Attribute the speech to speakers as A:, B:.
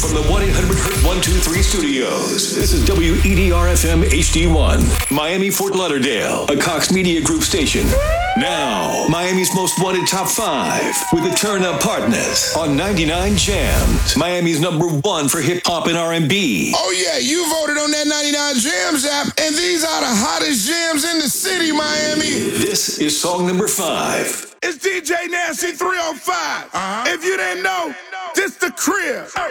A: from the 1-800-123 studios. This is WEDR-FM HD1, Miami, Fort Lauderdale, a Cox Media Group station. Now, Miami's most wanted top 5 with the Turn Up Partners on 99 Jams, Miami's #1 for hip-hop and R&B.
B: Oh yeah, you voted on that 99 Jams app, and these are the hottest jams in the city, Miami.
A: This is song number 5.
B: It's DJ Nasty 305. If you didn't know, this the crib.